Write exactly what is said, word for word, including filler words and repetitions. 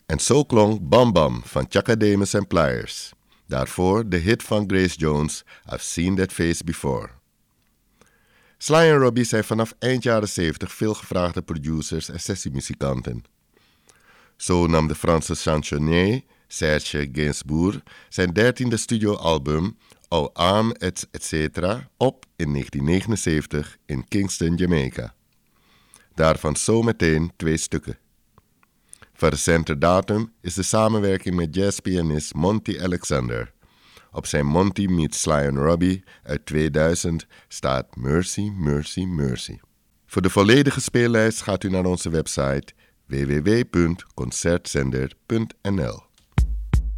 En zo klonk Bam Bam van Chaka Demus en Pliers. Daarvoor de hit van Grace Jones, I've Seen That Face Before. Sly en Robbie zijn vanaf eind jaren zeventig veelgevraagde producers en sessiemuzikanten. Zo nam de Franse chansonnier Serge Gainsbourg zijn dertiende studioalbum Au Arme et cetera op in negentien negenenzeventig in Kingston, Jamaica. Daarvan zometeen twee stukken. Van recenter datum is de samenwerking met jazzpianist Monty Alexander. Op zijn Monty Meets Sly and Robbie uit tweeduizend staat Mercy, Mercy, Mercy. Voor de volledige speellijst gaat u naar onze website w w w punt concertzender punt n l.